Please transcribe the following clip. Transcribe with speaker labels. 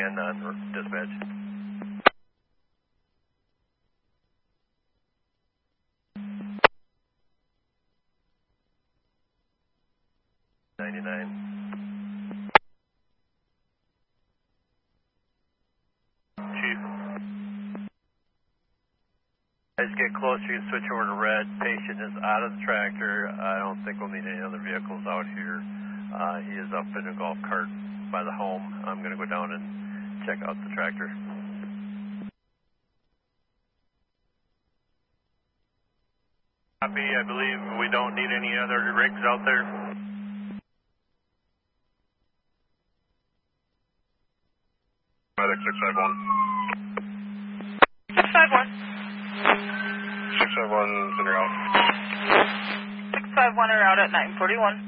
Speaker 1: again on dispatch. Chief. As you get closer, you can switch over to red. Patient is out of the tractor. I don't think we'll need any other vehicles out here. He is up in a golf cart by the home. I'm going to go down and check out the tractor. Copy. I believe we don't need any other rigs out there. Medic 651.
Speaker 2: 651.
Speaker 1: 651 is in your out.
Speaker 2: 651 are out at 941.